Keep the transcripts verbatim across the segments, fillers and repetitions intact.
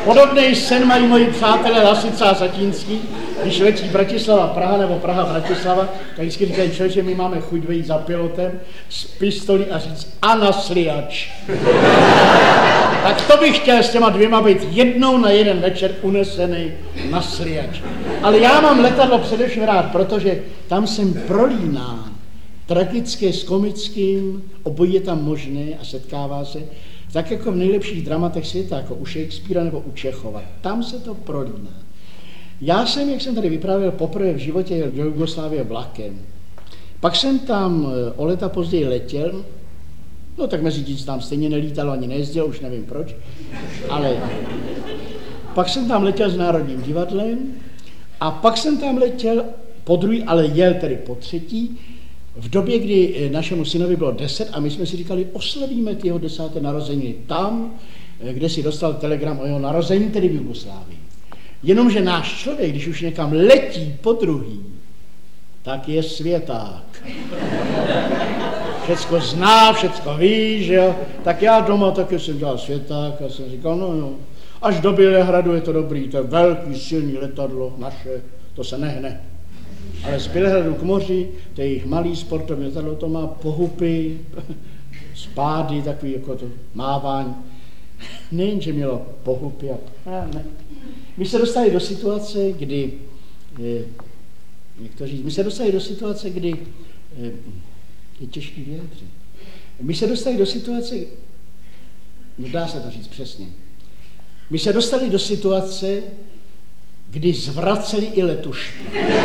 Podobný sen mají moji přátelé Lasica a Satínský, když letí Bratislava Praha nebo Praha Bratislava, tak vždycky říkají, člověče, my máme chuť vejít za pilotem z pistolí a říct a nasliač. Tak to bych chtěl s těma dvěma být jednou na jeden večer unesený nasliač. Ale já mám letadlo především rád, protože tam jsem prolínán. Tragické s komickým, obojí je tam možné a setkává se, tak jako v nejlepších dramatech světa, jako u Shakespearea nebo u Čechova. Tam se to prolíná. Já jsem, jak jsem tady vyprávěl, poprvé v životě jel do Jugoslávie vlakem. Pak jsem tam o léta později letěl, no tak mezi tím tam stejně nelítalo, ani nejezdil, už nevím proč, ale pak jsem tam letěl s Národním divadlem a pak jsem tam letěl po druhý, ale jel tedy po třetí, v době, kdy našemu synovi bylo deset a my jsme si říkali, oslavíme ty jeho desáté narozeniny tam, kde si dostal telegram o jeho narození, tedy v Jugoslávii. Jenomže náš člověk, když už někam letí po druhý, tak je světák. Všecko zná, všecko ví, že jo. Tak já doma taky jsem dělal světák a jsem říkal, no jo, až do Bělehradu je to dobrý, to je velký, silný letadlo naše, to se nehne. Ale z Bělehradu k moři, to je jejich malý sportovní letadlo, to má pohupy, spády, takový jako to mávání. Nejenže mělo pohupy a ne. My se dostali do situace, kdy, jak to říct, my se dostali do situace, kdy, je těžký vyjádřit, my se dostali do situace, no dá se to říct přesně, my se dostali do situace, kdy zvraceli i letušky.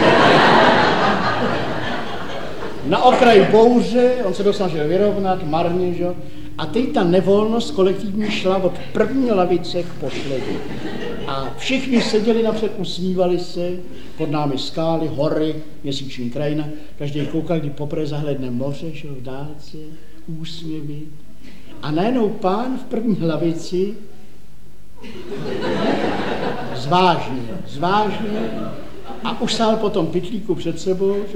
Na okraji bouře, on se to snažil vyrovnat, marně, že? A teď ta nevolnost kolektivní šla od první lavice k poslední. A všichni seděli napřed, usmívali se, pod námi skály, hory, měsíční krajina. Každý koukal, kdy poprvé zahledne moře, že? V dálce, úsměvy. A najednou pán v první lavici zvážně, zvážně a už stál po tom pytlíku před sebou, že?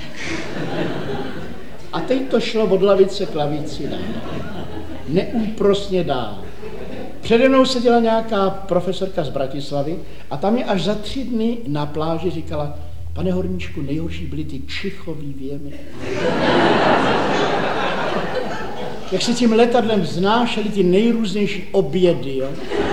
A teď to šlo od lavice k lavici dál. Neúprosně dál. Přede mnou seděla nějaká profesorka z Bratislavy a tam je až za tři dny na pláži říkala, pane Horníčku, nejhorší byly ty čichový věmy. Jak se tím letadlem vznášely ty nejrůznější obědy, jo?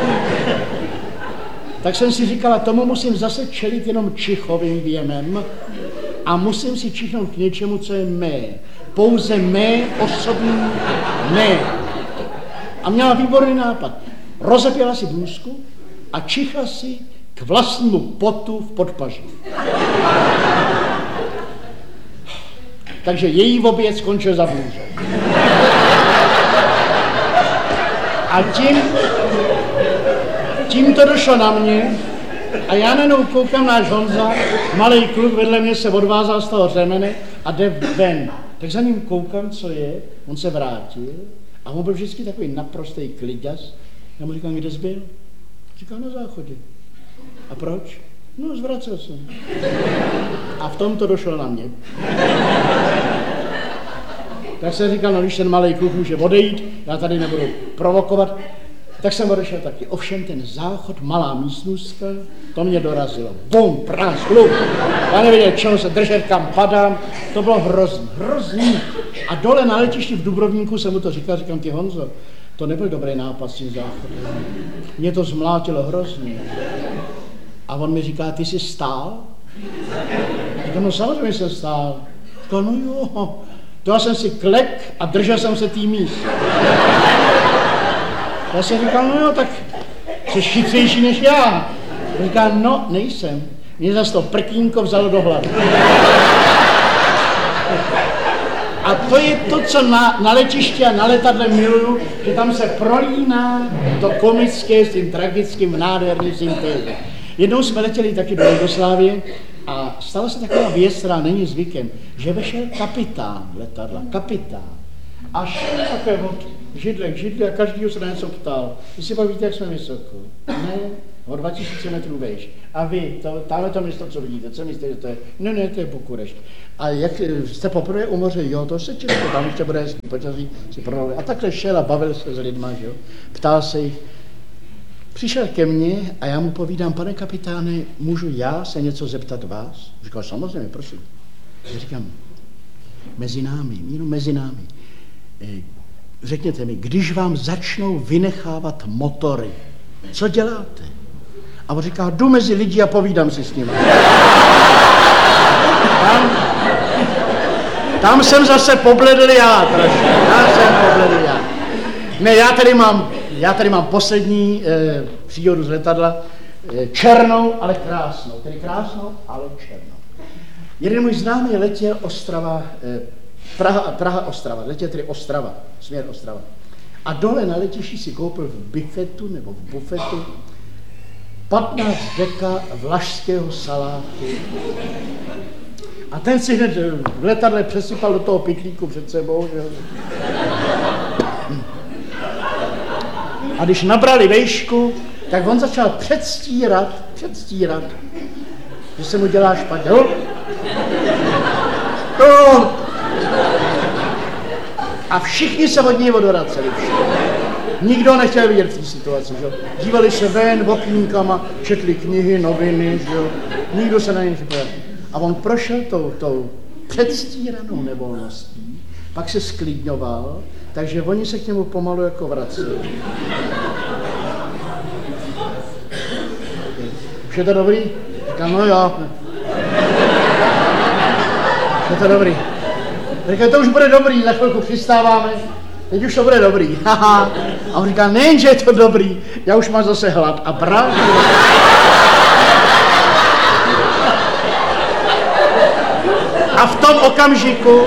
Tak jsem si říkala, tomu musím zase čelit jenom čichovým věmem a musím si čichnout k něčemu, co je mé. Pouze mé, osobní, mé. A měla výborný nápad. Rozepěla si blůzku a čichla si k vlastnímu potu v podpaži. Takže její oběd skončil za blůzou. A tím, tím to došlo na mě a já najednou koukám, náš Honza, malej kluk vedle mě se odvázal z toho řemene a jde ven. Tak za ním koukám, co je, on se vrátil a on byl vždycky takový naprostý kliďas. Já mu říkám, kde jsi byl? Říkal, na záchodě. A proč? No, zvracel jsem. A v tom to došlo na mě. Tak jsem říkal, no když ten malej kluk může odejít, já tady nebudu provokovat, tak jsem odešel taky. Ovšem ten záchod, malá místnostka, to mě dorazilo. Bum, prás, kluk. Já nevěděl, čeho se držet, kam padám. To bylo hrozný, hrozný. A dole na letišti v Dubrovníku jsem mu to říkal, říkám ti, Honzo, to nebyl dobrý nápad s tím záchodem. Mě to zmlátilo hrozně. A on mi říká, ty jsi stál? Říkám, no samozřejmě jsem stál. Říkal, no jo, to já jsem si klek a držel jsem se tý míst. Já jsem říkal, no jo, tak jsi chytřejší než já. Říká, no, nejsem. Mě zase to prkínko vzalo do hlavy. A to je to, co na, na letišti a na letadle miluju, že tam se prolíná to komické s tím tragickým nádherným syntézem. Jednou jsme letěli taky do Jugoslávie a stala se taková věc, která není zvykem, že vešel kapitán letadla, kapitán. A šel také od židle k židli a každýho se na něco ptal. Vy si pak víte, jak jsme vysoko? Ne, o dva tisíce metrů vejš. A vy, to, tamhle to město, co vidíte, co myslíte, že to je? Ne, ne, to je Bukurešť. A jak jste poprvé u moře? Jo, to se česko, tam ještě bude hezký počasí, si pronali. A takhle šel a bavil se s lidma, že jo? Ptal se jich. Přišel ke mně a já mu povídám, pane kapitáne, můžu já se něco zeptat vás? Říkal, samozřejmě, prosím. Já říkám, mezi námi, jenom mezi námi. Řekněte mi, když vám začnou vynechávat motory, co děláte? A on říká, jdu mezi lidi a povídám si s nimi. Tam, tam jsem zase pobledl já trošku. Tam jsem pobledl já. Ne, já tady mám, já tady mám poslední eh, příhodu z letadla. Eh, černou, ale krásnou. Tedy krásnou, ale černou. Jeden můj známý letěl Ostrava, eh, Praha, Praha, Ostrava. Letěl tedy Ostrava, směr Ostrava. A dole na letišti si koupil v bifetu nebo v bufetu patnáct deka vlašského salátu. A ten si hned v letadle přesypal do toho pytlíku před sebou. Že? A když nabrali vejšku, tak on začal předstírat, předstírat, že se mu dělá špatně. No. No. A všichni se od něj odvraceli. Nikdo nechtěl vidět v té situaci, že? Dívali se ven okýnkama, četli knihy, noviny, že? Nikdo se na ně nepodíval. A on prošel tou, tou předstíranou nevolností, pak se sklidňoval, takže oni se k němu pomalu jako vraceli. Už je to dobrý? Říkám, no jo. Už je to dobrý. Říkám, to už bude dobrý, za chvilku přistáváme. Teď už to bude dobrý. Haha. A on říká, nejen, že je to dobrý, já už mám zase hlad. A bral. A v tom okamžiku,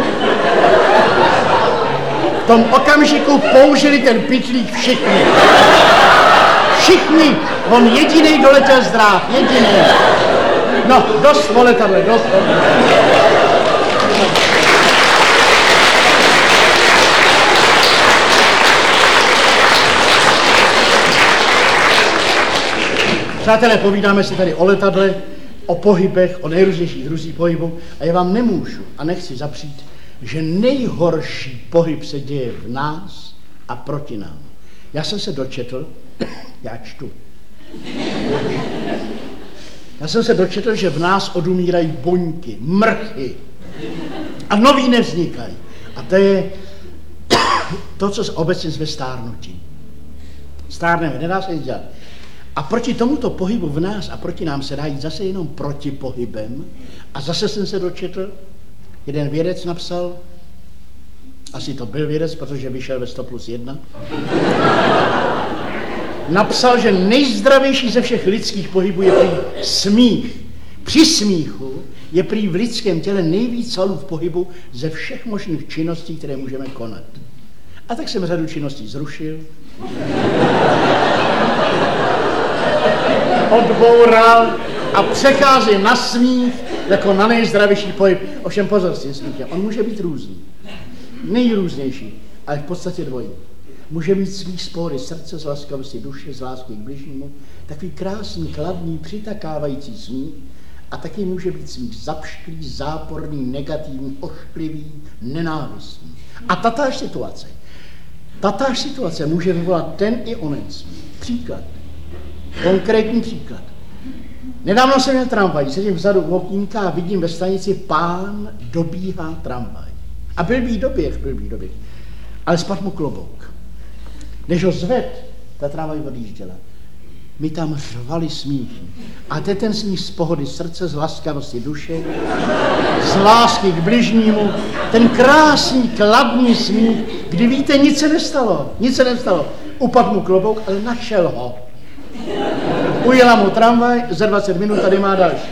v tom okamžiku použili ten pytlík všichni. Všichni. On jedinej doletěl z dráh. Jedinej. No, dost o letadle, dost o letadle. Přátelé, povídáme si tady o letadle, o pohybech, o nejrůznějších druzích pohybu a já vám nemůžu a nechci zapřít, že nejhorší pohyb se děje v nás a proti nám. Já jsem se dočetl, já čtu, já jsem se dočetl, že v nás odumírají buňky, mrchy a nový nevznikají. A to je to, co se obecně zve stárnutí. Stárneme, nedá se nic dělat. A proti tomuto pohybu v nás a proti nám se dá jít zase jenom proti pohybem. A zase jsem se dočetl, jeden vědec napsal, asi to byl vědec, protože vyšel ve sto plus jedna, napsal, že nejzdravější ze všech lidských pohybů je prý smích. Při smíchu je prý v lidském těle nejvíc svalů v pohybu ze všech možných činností, které můžeme konat. A tak jsem řadu činností zrušil, odboural a přecházím na smích jako na nejzdravější pohyb. Ovšem pozor s tím smíchem, on může být různý, nejrůznější, ale v podstatě dvojí. Může mít smích z pohody srdce, z laskavosti duše, z lásky k bližnímu, takový krásný, kladný, přitakávající smích, a taky může být smích zapšklý, záporný, negativní, ošklivý, nenávistný. A tatáž situace, tatáž situace může vyvolat ten i onen smích. Příklad. Konkrétní příklad. Nedávno jsem měl tramvaj, sedím vzadu u okýnka a vidím ve stanici pán dobíhá tramvaj. A blbý doběh, blbý doběh. Ale spadl mu klobouk. Než ho zved, ta tramvaj odjížděla. My tam řvali smíchy. A to je ten smích z pohody srdce, z laskavosti duše, z lásky k bližnímu, ten krásný, kladný smích, kdy víte, nic se nestalo, nic se nestalo. Upadl mu klobouk, ale našel ho. Ujela mu tramvaj, za dvacet minut tady má další.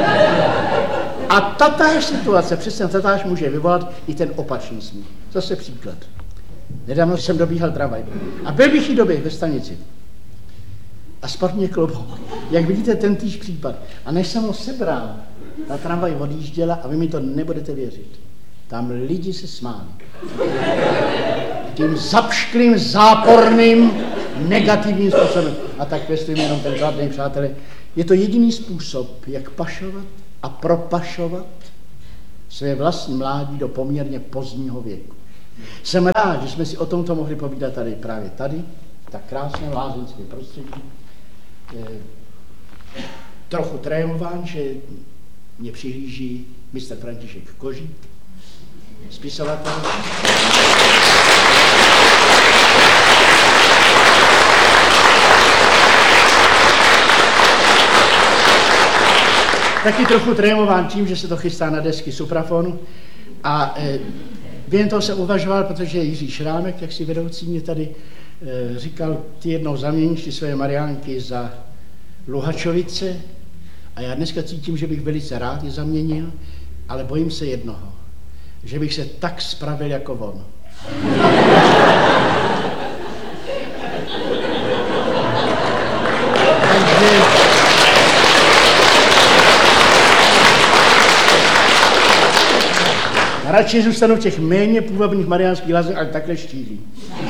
A tatáž situace, přesně tatáž může vyvolat i ten opačný smích. Zase příklad. Nedávno jsem dobíhal tramvaj a byl bych jí doběh ve stanici. A spadl mě klobouk. Jak vidíte, ten týž případ. A než jsem ho sebral, ta tramvaj odjížděla a vy mi to nebudete věřit. Tam lidi se smáli. Tím zapšklým, záporným, negativním způsobem. A tak pěstujeme jenom ten žádný, přátelé. Je to jediný způsob, jak pašovat a propašovat své vlastní mládí do poměrně pozdního věku. Jsem rád, že jsme si o tomto mohli povídat tady právě tady, tak krásné lázeňské prostředí. trochu trémován, že mě přihlíží mistr František Kožík, spisovatel. Taky trochu trémován tím, že se to chystá na desky Suprafonu. A e, během toho se uvažoval, protože Jiří Šrámek, jak si vedoucí mě tady e, říkal, ty jednou zaměníš ty své Mariánky za Luhačovice. A já dneska cítím, že bych velice rád je zaměnil, ale bojím se jednoho, že bych se tak spravil jako on. Takže radši zůstanu v těch méně půvabných mariánských lázních, ale takhle štíhlý.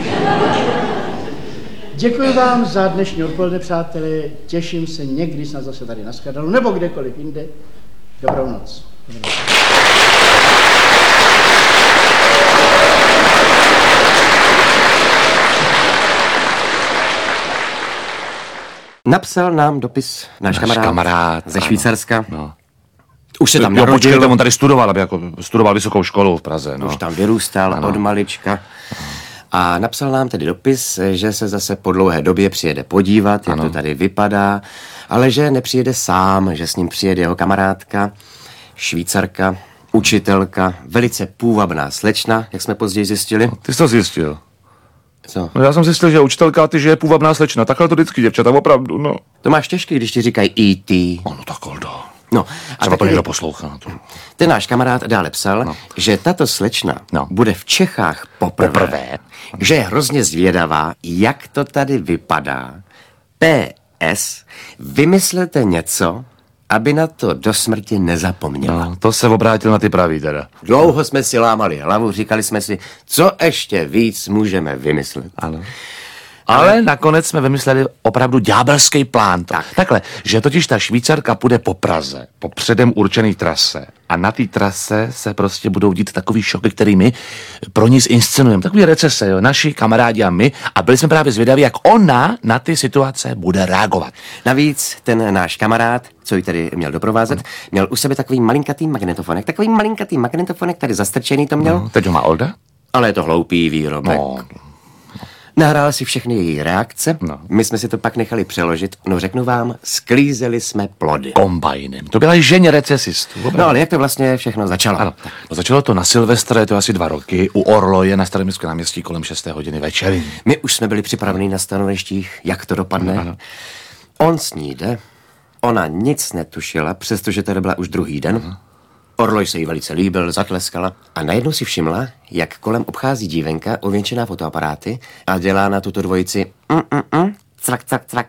Děkuji vám za dnešní odpoledne, přátelé. Těším se někdy snad zase tady na shledanou, nebo kdekoliv jinde. Dobrou noc. Dobrou noc. Napsal nám dopis náš, náš kamarád, kamarád ze Švýcarska. No. Už se tam jo, narodil. Počkejte, on tady studoval, aby jako studoval vysokou školu v Praze. No. Už tam vyrůstal ano. od malička. A napsal nám tedy dopis, že se zase po dlouhé době přijede podívat, jak ano. to tady vypadá, ale že nepřijede sám, že s ním přijede jeho kamarádka, Švýcarka, učitelka, velice půvabná slečna, jak jsme později zjistili. No, ty jsi to zjistil. Co? No já jsem zjistil, že učitelka a ty, že je půvabná slečna. Takhle to vždycky děvčata, opravdu, no. To máš těžký, když ti říkají í té. No, no tak holdo. No, a třeba to někdo poslouchá. To. Ten náš kamarád dále psal, no. že tato slečna no. bude v Čechách poprvé, poprvé, že je hrozně zvědavá, jak to tady vypadá. P S Vymyslete něco, aby na to do smrti nezapomněla. No, to se obrátil na ty pravý teda. Dlouho jsme si lámali hlavu, říkali jsme si, co ještě víc můžeme vymyslet. Ano. Ale, Ale nakonec jsme vymysleli opravdu ďábelský plán. Tak. Takhle, že totiž ta Švýcarka půjde po Praze, po předem určený trase a na té trase se prostě budou dít takový šoky, který my pro ní zinscenujeme. Takový recese, jo, naši kamarádi a my a byli jsme právě zvědaví, jak ona na ty situace bude reagovat. Navíc ten náš kamarád, co ji tady měl doprovázet, měl u sebe takový malinkatý magnetofonek, takový malinkatý magnetofonek, tady zastrčený to měl. No, teď ho má Olda? Ale je to hloupý výrobek. No. Nahrál si všechny její reakce, no. my jsme si to pak nechali přeložit, no řeknu vám, sklízeli jsme plody. Kombajnem, to byla ženě recesistů. No ale jak to vlastně všechno začalo? Ano. No, začalo to na Silvestra, je to asi dva roky, u Orloje na Staroměstském náměstí kolem šesté hodiny večer. My už jsme byli připraveni na stanovištích, jak to dopadne. Ano, ano. On s ní jde, ona nic netušila, přestože to byla už druhý den. Ano. Orloj se jí velice líbil, zatleskala a najednou si všimla, jak kolem obchází dívenka ověnčená fotoaparáty a dělá na tuto dvojici mm, mm, mm, cvak, cvak, cvak.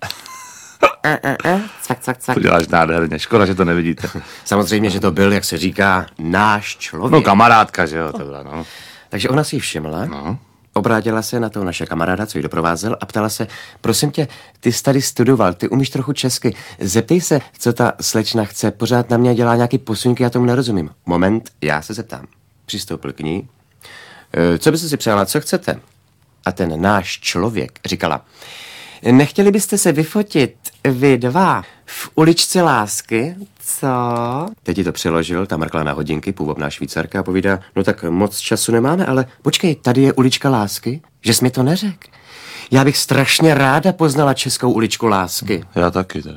uh, uh, uh, cvak, cvak, cvak. To děláš nádherně, škoda, že to nevidíte. Samozřejmě, že to byl, jak se říká, náš člověk. No kamarádka, že jo, to byla, no. Takže ona si ji všimla, no. Obrátila se na toho naše kamaráda, co ji doprovázel a ptala se, prosím tě, ty jsi tady studoval, ty umíš trochu česky, zeptej se, co ta slečna chce, pořád na mě dělá nějaký posunky, já tomu nerozumím. Moment, já se zeptám. Přistoupil k ní. E, co byste si přála, co chcete? A ten náš člověk říkala, nechtěli byste se vyfotit vy dva v uličce lásky, co? Teď ji to přeložil, ta mrkla na hodinky, půvabná Švýcarka a povídá, no tak moc času nemáme, ale počkej, tady je ulička lásky, že jsi mi to neřekl. Já bych strašně ráda poznala českou uličku lásky. Já taky teda.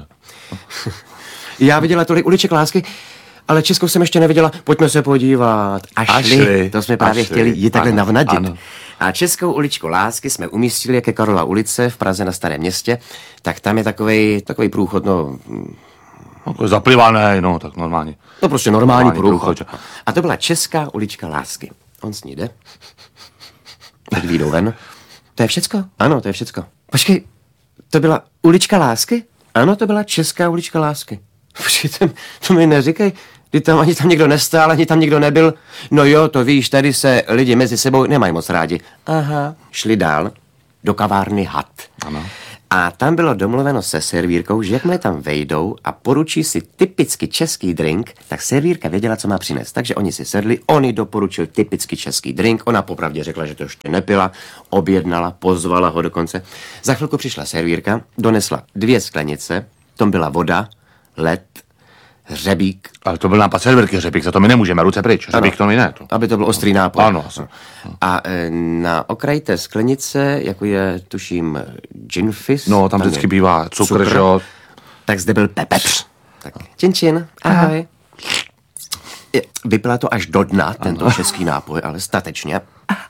Já viděla tolik uliček lásky, ale českou jsem ještě neviděla, pojďme se podívat. A šli, šli to jsme právě šli. Chtěli ji takhle ano, navnadit. Ano. A českou uličku lásky jsme umístili, jak je Karola ulice v Praze na Starém Městě, tak tam je takovej, takovej průchod, no... no zaplivaný, no, tak normálně. No prostě normální, normální průchod. průchod. A to byla česká ulička lásky. On s ní jde. Teď výjdou ven. To je všecko? Ano, to je všecko. Počkej, to byla ulička lásky? Ano, to byla česká ulička lásky. Počkej, to, to mi neříkej. Kdy tam ani tam nikdo nestál, ani tam nikdo nebyl. No jo, to víš, tady se lidi mezi sebou nemají moc rádi. Aha. Šli dál do kavárny Had. Ano. A tam bylo domluveno se servírkou, že jakmile tam vejdou a poručí si typicky český drink, tak servírka věděla, co má přinést. Takže oni si sedli, on jí doporučil typicky český drink, ona popravdě řekla, že to ještě nepila, objednala, pozvala ho dokonce. Za chvilku přišla servírka, donesla dvě sklenice, tom byla voda, led, hřebík. Ale to byl nápad servírky, hřebík, za to my nemůžeme, ruce pryč, hřebík to mi ne. To. Aby to byl ostrý nápoj. Ano, asi. A e, na okraji té sklenice, jako je, tuším, gin fizz. No, tam, tam vždycky bývá cukr, cukr, že jo. Tak zde byl pepř. Tak, čin, čin, ahoj. Je, vypila to až do dna, tento ano. český nápoj, ale statečně.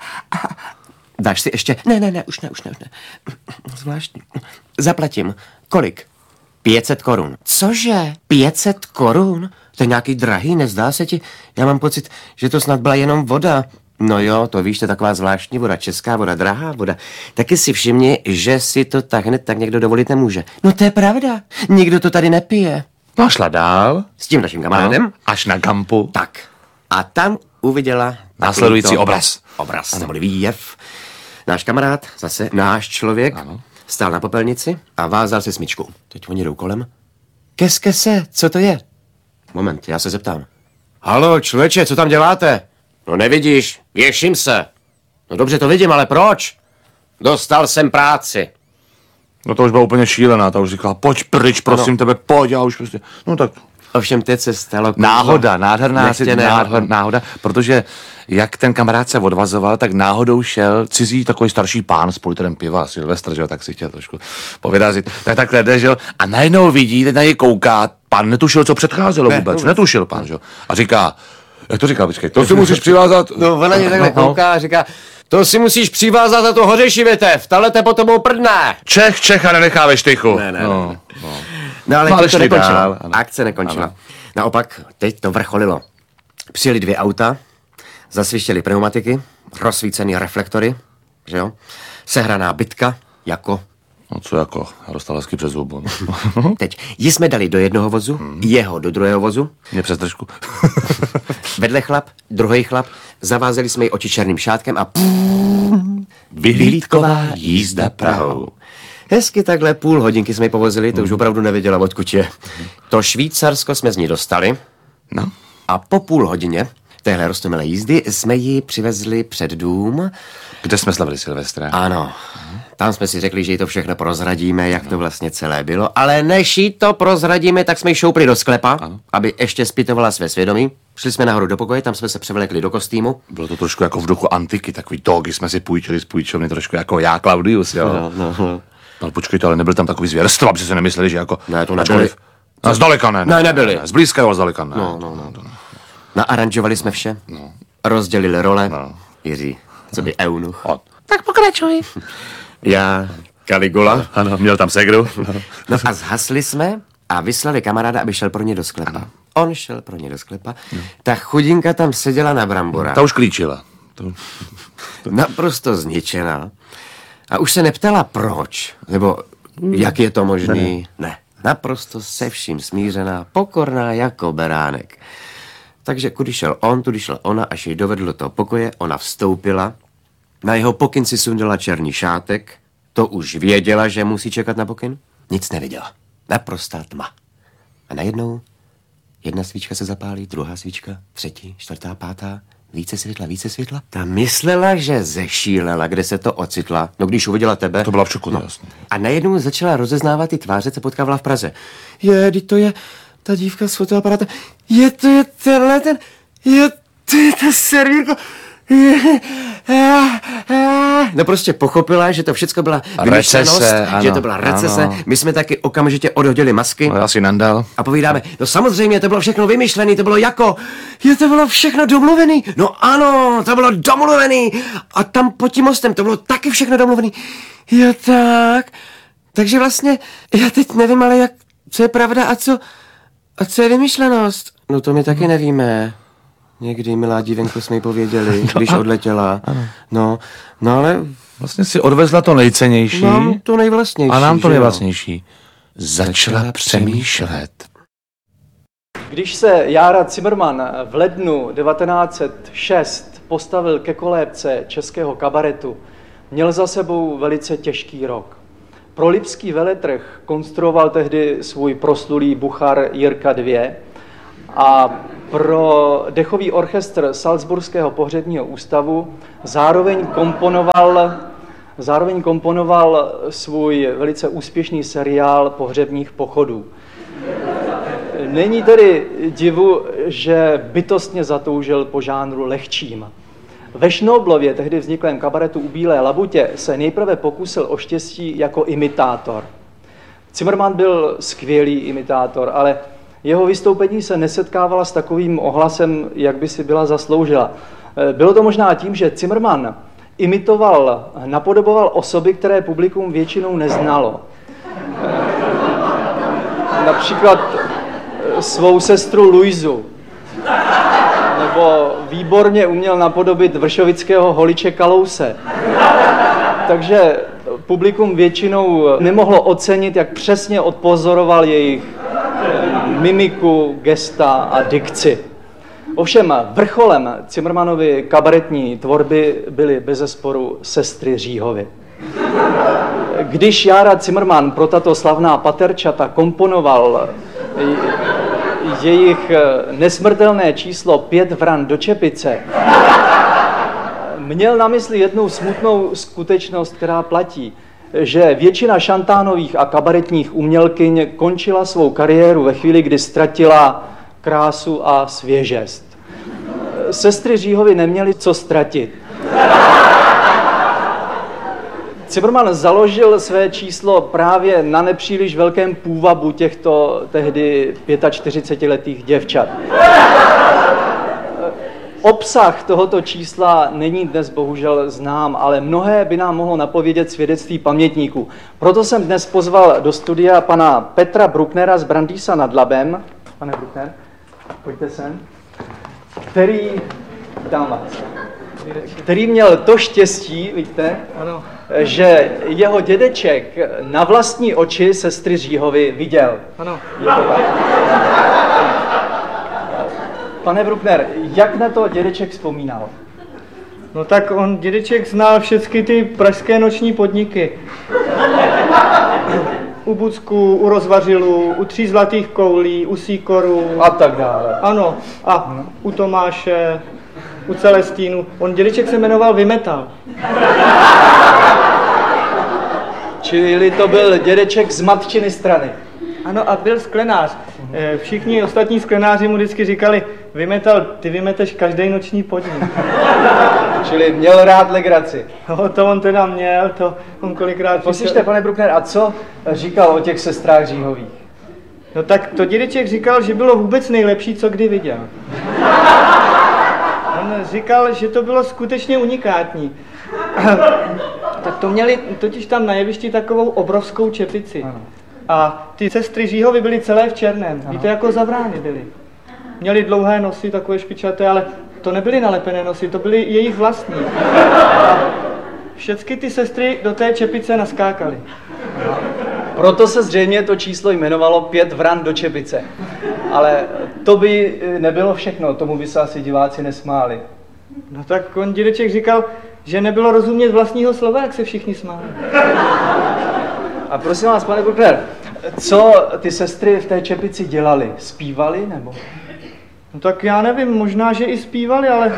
Dáš si ještě? Ne, ne, ne, už ne, už ne, už ne. Zvláštní. Zaplatím. Kolik? pět set korun. Cože? pět set korun? To je nějaký drahý, nezdá se ti? Já mám pocit, že to snad byla jenom voda. No jo, to víš, to je taková zvláštní voda, česká voda, drahá voda. Taky si všimni, že si to tak hned tak někdo dovolit nemůže. No to je pravda, nikdo to tady nepije. No šla dál. S tím naším kamarádem. No, až na kampu. Tak. A tam uviděla následující obraz. Obraz, neboli výjev. Náš kamarád, zase náš člověk, ano. Stál na popelnici a vázal se smyčkou. Teď oni jdou kolem. Keske se, co to je? Moment, já se zeptám. Halo, člověče, co tam děláte? No nevidíš, věším se. No dobře, to vidím, ale proč? Dostal jsem práci. No to už byla úplně šílená, ta už říkala, pojď pryč, prosím ano. tebe, pojď, a už prostě, no tak. Ovšem teď se stalo... Náhoda, nádherná si, náhoda, náhoda, protože jak ten kamarád se odvazoval, tak náhodou šel cizí takový starší pán s politerem piva, Silvestr, že jo, tak si chtěl trošku povyrazit. Tak takhle jde, že jo, a najednou vidí, teď na něj kouká, pán netušil, co předcházelo ne, vůbec, netušil pán, že jo, a říká, jak to říká, počkej, to si musíš přivázat. No, ona mě takhle kouká a říká, to si musíš přivázat na tu hořejší větev, tahle te potom prdne. Čech, Čecha nenechá ve štychu. Ne, ne, no, ne. No. No ale, no, ale to nekončilo. Dál, akce nekončila. Ano. Naopak, teď to vrcholilo. Přijeli dvě auta, zasvištěly pneumatiky, rozsvícený reflektory, že jo? Sehraná bitka, jako... No co jako, já dostal hezky přes zubu. No. Teď, ji jsme dali do jednoho vozu, hmm. jeho do druhého vozu. Mě přes držku. Vedle chlap, druhý chlap, zavázeli jsme ji oči černým šátkem a... Vyhlídková jízda Prahou. Hezky takhle půl hodinky jsme ji povozili, to už opravdu nevěděla, odkud je. To Švýcarsko jsme z ní dostali. No. A po půl hodině téhle roztomilé jízdy jsme ji přivezli před dům. Kde jsme slavili Silvestra. Ano. Tam jsme si řekli, že jí to všechno prozradíme, jak to vlastně celé bylo. Ale než jí to prozradíme, tak jsme ji šoupli do sklepa, ano. Aby ještě zpytovala své svědomí. Šli jsme nahoru do pokoje, tam jsme se převlekli do kostýmu. Bylo to trošku jako v duchu antiky, takový dogy jsme si půjčili z půjčovny, trošku jako já, Claudius, jo. No, no, no. Ale počkejte, ale nebyl tam takový zvěrstvo, aby si nemysleli, že jako... Ne, to nebyli. No, zdaleka ne. Ne, ne nebyli. Ne, zblízka jo, zdaleka ne. No, no, no. Naaranžovali jsme vše, no. Rozdělili role. No. Jiří, co by eunuch. O. Tak pokračuj. Já, Caligula. Ano, měl tam segru. No a zhasli jsme a vyslali kamaráda, aby šel pro ně do sklepa. Ano. On šel pro ně do sklepa. No. Ta chudinka tam seděla na brambora. Ta už klíčila. To... Naprosto zničená. A už se neptala proč, nebo jak je to možný. Ne. ne. Naprosto se vším smířená, pokorná jako beránek. Takže kudy šel on, tudy šla ona, až jej dovedl do toho pokoje, ona vstoupila. Na jeho pokyn si sundala černý šátek. To už věděla, že musí čekat na pokyn. Nic neviděla. Naprostá tma. A najednou jedna svíčka se zapálí, druhá svíčka, třetí, čtvrtá, pátá. Více světla, více světla. Ta myslela, že zešílela, kde se to ocitla. No když uviděla tebe... To byla v šoku, no. Jasný. A najednou začala rozeznávat ty tváře, co potkávala v Praze. Je, teď to je ta dívka s fotoaparátem. Je, to je tenhle ten... Je, to je ta servírka. Je, je, je. No prostě pochopila, že to všecko byla vymyšlenost, že to byla recese. Ano. My jsme taky okamžitě odhodili masky. No, já si nandal. A povídáme, no samozřejmě, to bylo všechno vymyšlené, to bylo jako, je to bylo všechno domluvený. No ano, to bylo domluvený. A tam pod tím mostem, to bylo taky všechno domluvený. Jo tak. Takže vlastně, já teď nevím, ale jak, co je pravda a co, a co je vymyšlenost. No to my taky nevíme. Někdy, milá dívenko, jsme jí pověděli, no, když odletěla. Ano. No, no ale... Vlastně si odvezla to nejcennější. No, to nejvlastnější. A nám to nejvlastnější. Začala přemýšlet. Když se Jára Cimrman v lednu devatenáct set šest postavil ke kolébce českého kabaretu, měl za sebou velice těžký rok. Pro lipský veletrh konstruoval tehdy svůj proslulý Buchar Jirka dva a pro dechový orchestr Salzburského pohřebního ústavu zároveň komponoval, zároveň komponoval svůj velice úspěšný seriál pohřebních pochodů. Není tedy divu, že bytostně zatoužil po žánru lehčím. Ve Šnoblově, tehdy vzniklém kabaretu U Bílé labutě, se nejprve pokusil o štěstí jako imitátor. Zimmermann byl skvělý imitátor, ale jeho vystoupení se nesetkávala s takovým ohlasem, jak by si byla zasloužila. Bylo to možná tím, že Zimmermann imitoval, napodoboval osoby, které publikum většinou neznalo. Například svou sestru Luizu. Nebo výborně uměl napodobit vršovického holiče Kalouse. Takže publikum většinou nemohlo ocenit, jak přesně odpozoroval jejich mimiku, gesta a dikci. Ovšem vrcholem Zimmermannovy kabaretní tvorby byly bezesporu sestry Říhovy. Když Jára Zimmermann pro tato slavná paterčata komponoval jejich nesmrtelné číslo Pět vran do čepice, měl na mysli jednu smutnou skutečnost, která platí, že většina šantánových a kabaretních umělkyň končila svou kariéru ve chvíli, kdy ztratila krásu a svěžest. Sestry Říhovy neměly co ztratit. Zimmermann založil své číslo právě na nepříliš velkém půvabu těchto tehdy čtyřicetiletých děvčat. Obsah tohoto čísla není dnes bohužel znám, ale mnohé by nám mohlo napovědět svědectví pamětníků. Proto jsem dnes pozval do studia pana Petra Brucknera z Brandýsa nad Labem. Pane Bruckner, pojďte sem. Který, vítám vás, který měl to štěstí, víte, ano, že jeho dědeček na vlastní oči sestry Říhovy viděl. Ano. Pane Bruckner, jak na to dědeček vzpomínal? No tak on, dědeček, znal všechny ty pražské noční podniky. U Bucku, u Rozvařilu, u Tří zlatých koulí, u Sýkoru. A tak dále. Ano, a hmm. u Tomáše, u Celestínu. On, dědeček, se jmenoval Vymetal. Čili to byl dědeček z matčiny strany. Ano, a byl sklenář. Všichni ostatní sklenáři mu vždycky říkali, Vymetal, ty vymeteš každý noční podnik. Čili měl rád legraci. No, to on teda měl, to on kolikrát... Poslyšte, pane Bruckner, a co říkal o těch sestrách Říhových? No tak to dědeček říkal, že bylo vůbec nejlepší, co kdy viděl. On říkal, že to bylo skutečně unikátní. Tak to měli totiž tam na jevišti takovou obrovskou čepici. Ano. A ty sestry Říhovy byly celé v černém. Ano. Víte, jako zavrány byly. Měli dlouhé nosy, takové špičaté, ale to nebyly nalepené nosy, to byly jejich vlastní. A všechny ty sestry do té čepice naskákaly. Proto se zřejmě to číslo jmenovalo Pět vran do čepice. Ale to by nebylo všechno, tomu by se asi diváci nesmáli. No tak on, dědeček, říkal, že nebylo rozumět vlastního slova, jak se všichni smáli. A prosím vás, pane Bruckner, co ty sestry v té čepici dělali? Zpívali nebo? No tak já nevím, možná, že i zpívali, ale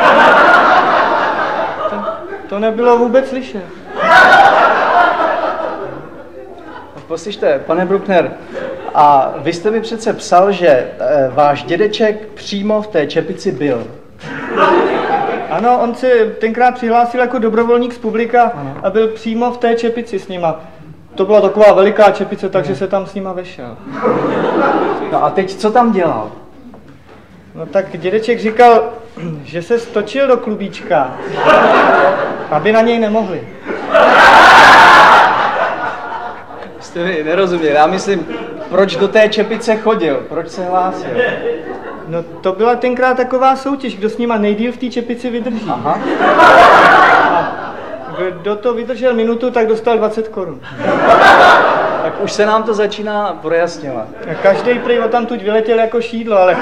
to, to nebylo vůbec slyšet. Poslyšte, pane Bruckner, a vy jste mi přece psal, že e, váš dědeček přímo v té čepici byl. Ano, on se tenkrát přihlásil jako dobrovolník z publika a byl přímo v té čepici s nima. To byla taková veliká čepice, takže se tam s nima vešel. No a teď co tam dělal? No tak dědeček říkal, že se stočil do klubíčka, aby na něj nemohli. Jste mi nerozuměli, já myslím, proč do té čepice chodil, proč se hlásil? No to byla tenkrát taková soutěž, kdo s nima nejdýl v té čepici vydrží. Aha. A kdo to vydržel minutu, tak dostal dvacet korun. Tak už se nám to začíná projasňovat. Každý prý odtamtud vyletěl jako šídlo, ale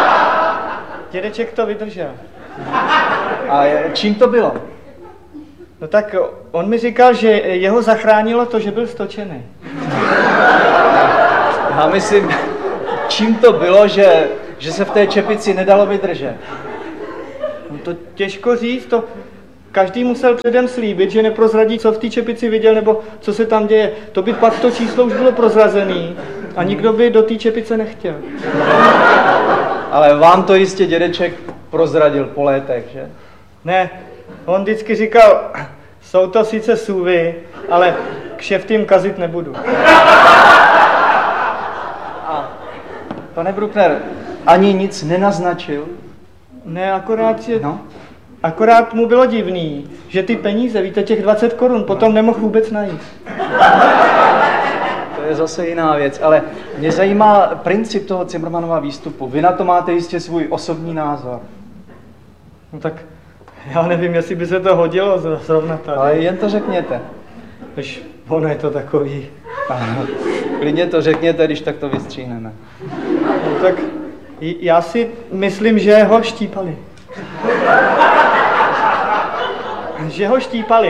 dědeček to vydržel. A čím to bylo? No tak on mi říkal, že jeho zachránilo to, že byl stočený. Já myslím, čím to bylo, že, že se v té čepici nedalo vydržet? No to těžko říct, to každý musel předem slíbit, že neprozradí, co v té čepici viděl, nebo co se tam děje. To by pak to číslo už bylo prozrazený a nikdo by do té čepice nechtěl. Ale vám to jistě dědeček prozradil po létech, že? Ne, on vždycky říkal, jsou to sice sůvy, ale kšefty jim kazit nebudu. A pane Bruckner, ani nic nenaznačil? Ne, akorát, že... No? Akorát mu bylo divný, že ty peníze, víte, těch dvacet korun, potom nemohl vůbec najít. To je zase jiná věc, ale mě zajímá princip toho Cimrmanova výstupu. Vy na to máte jistě svůj osobní názor. No tak já nevím, jestli by se to hodilo zrovna tady. Ale jen to řekněte. Když ono je to takový. Ano, klidně to řekněte, když tak to vystříhneme. No tak já si myslím, že ho štípali. Že ho štípali.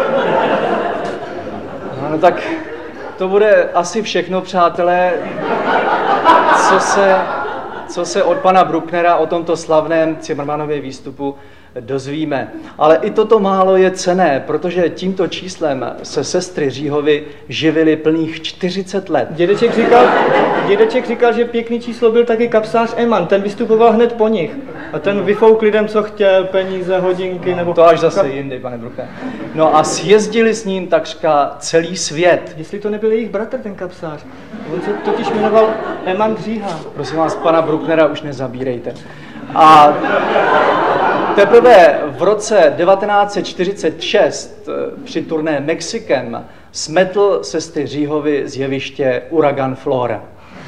No, no tak to bude asi všechno, přátelé, co se, co se od pana Brucknera o tomto slavném Cimrmanově výstupu dozvíme. Ale i toto málo je cenné, protože tímto číslem se sestry Říhovy živily plných čtyřicet let. Dědeček říkal, dědeček říkal, že pěkný číslo byl taky kapsář Eman, ten vystupoval hned po nich. A ten vyfouk lidem, co chtěl, peníze, hodinky nebo... To až zase jindy, pane Bruckner. No a sjezdili s ním takřka celý svět. Jestli to nebyl jejich bratr, ten kapsář. On se totiž jmenoval Eman Dříha. Prosím vás, pana Brucknera už nezabírejte. A teprve v roce devatenáct set čtyřicet šest při turné Mexikem smetl sestry Říhovy z jeviště uragan Flora.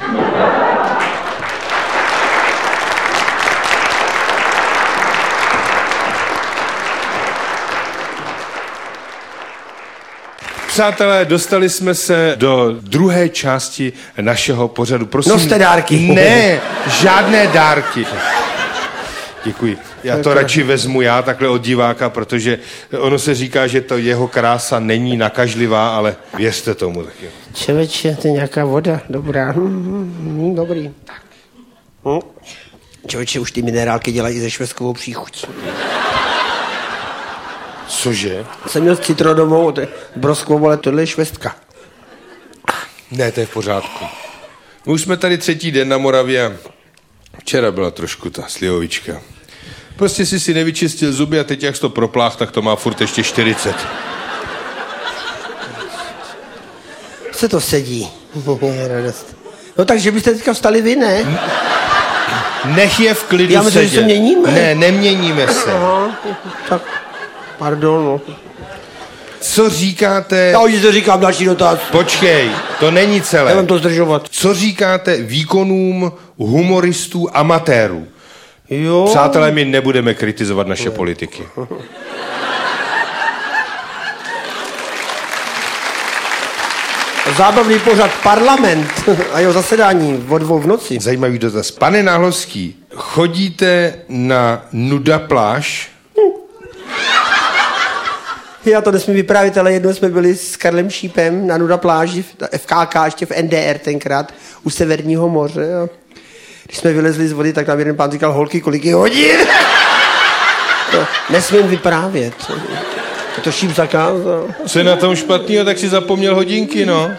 Přátelé, dostali jsme se do druhé části našeho pořadu. Prosím, Noste dárky. Ne, žádné dárky. Děkuji. Já to radši vezmu já takhle od diváka, protože ono se říká, že to jeho krása není nakažlivá, ale věřte tomu taky. Čeveče, to je nějaká voda, dobrá. Hmm, dobrý. Hm. Čeveče, už ty minerálky dělají se švestkovou příchutí. Cože? Jsem měl citrodovou, to je broskovou, ale tohle je švestka. Ne, to je v pořádku. My už jsme tady třetí den na Moravě a včera byla trošku ta slivovička. Prostě si si nevyčistil zuby a teď jak jsi to proplách, tak to má furt ještě čtyřicet. Se to sedí. Radost. No takže byste teďka vstali vy, ne? Nech je v klidu Já myslím, sedět. že se měníme. Ne, neměníme se. Aha, tak pardon, no. Co říkáte... Já už to říkám, další dotaz. Počkej, to není celé. Nemám to zdržovat. Co říkáte výkonům humoristů amatérů? Jo. Přátelé, my nebudeme kritizovat naše politiky. Zábavný pořad Parlament a jeho zasedání o dvou v noci. Zajímavý dotaz. Pane Náhlovský, chodíte na nuda pláž? Já to nesmím vyprávět, ale jednou jsme byli s Karlem Šípem na nuda pláži, F K K, ještě v N D R tenkrát, u Severního moře. A když jsme vylezli z vody, tak nám jeden pán říkal, holky, kolik je hodin? To nesmím vyprávět. Je to Šíp zakázal. Co je na tom špatného, tak si zapomněl hodinky, no.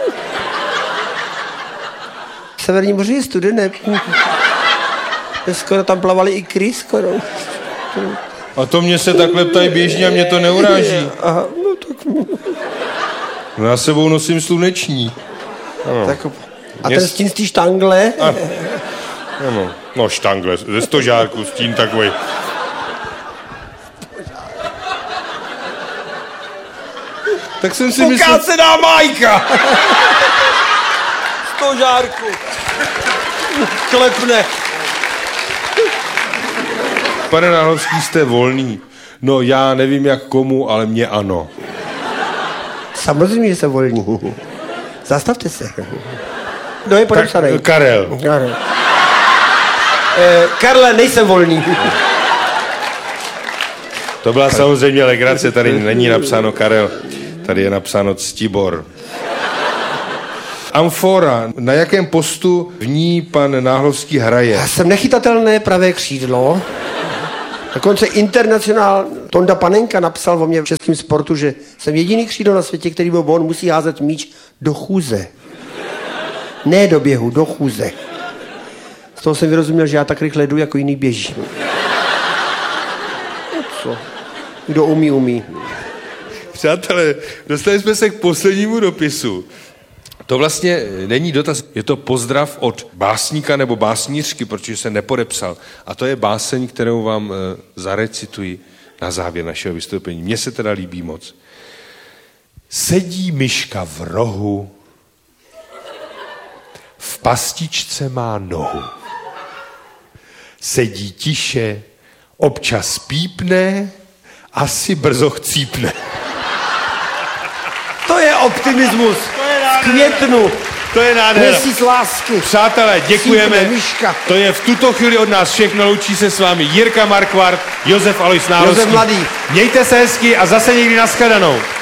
V Severním moři je studené. Skoro tam plavali i krys, skoro. A to mě se takhle ptají běžně a mě to neuráží. Aha, no tak... No já sebou nosím sluneční. Ano. tak a Mě ten s- stín z té štangle? A- Ano. No štangle, ze stožárku, stín takový. Tak jsem si myslel... Pokácená Majka! Stožárku. Klepne. Pane Náhlovský, jste volný. No já nevím jak komu, ale mě ano. Samozřejmě, že jsem volný. Zastavte se. Kdo je podepsaný? Karel. Karel. Eh, Karle, nejsem volný. To byla samozřejmě legrace, tady není napsáno Karel, tady je napsáno Ctibor. Amfora, na jakém postu v ní pan Náhlovský hraje? Já jsem nechytatelné pravé křídlo. Dokonce internacionál Tonda Panenka napsal o mě v českém sportu, že jsem jediný křídlo na světě, který byl on musí házet míč do chůze. Ne do běhu, do chůze. Z toho jsem vyrozuměl, že já tak rychle jdu, jako jiný běží. Co? Kdo umí, umí. Přátelé, dostali jsme se k poslednímu dopisu. To vlastně není dotaz, je to pozdrav od básníka nebo básnířky, protože se nepodepsal. A to je báseň, kterou vám e, zarecituji na závěr našeho vystoupení. Mně se teda líbí moc. Sedí myška v rohu, v pastičce má nohu. Sedí tiše, občas pípne, asi brzo chcípne. To je optimismus. V květnu. To je nádhera. Měsíc lásky. Přátelé, děkujeme. Cípne myška. To je v tuto chvíli od nás všechno. Loučí se s vámi Jirka Markvart, Josef Alois Národský. Josef Mladý. Mějte se hezky a zase někdy nashledanou.